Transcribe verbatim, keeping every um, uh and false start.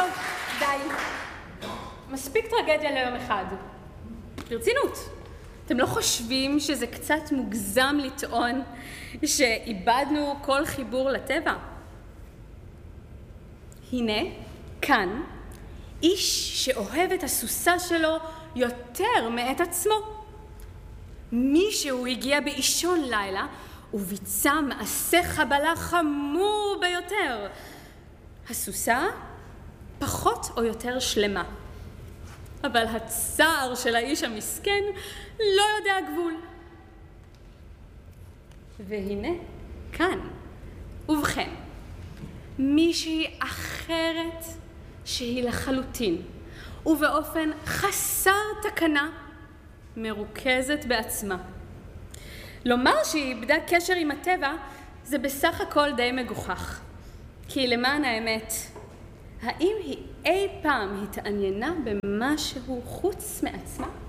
טוב, די. מספיק טרגדיה ליום אחד. ברצינות. אתם לא חושבים שזה קצת מוגזם לטעון שאיבדנו כל חיבור לטבע? הנה, כאן, איש שאוהב את הסוסה שלו יותר מאת עצמו. מישהו הגיע באישון לילה וביצע מעשה חבלה חמור ביותר. הסוסה פחות או יותר שלמה. אבל הצער של האיש המסכן לא יודע גבול. והנה, כאן, ובכן, מישהי אחרת שהיא לחלוטין, ובאופן חסר תקנה, מרוכזת בעצמה. לומר שהיא איבדה קשר עם הטבע, זה בסך הכל די מגוחך. כי למען האמת, האם היא אי פעם התעניינה במשהו חוץ מעצמה?